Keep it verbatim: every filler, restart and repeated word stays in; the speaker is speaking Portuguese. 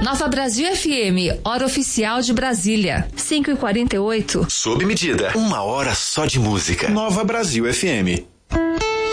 Nova Brasil F M, hora oficial de Brasília, cinco e quarenta e oito. Sob medida, uma hora só de música. Nova Brasil F M.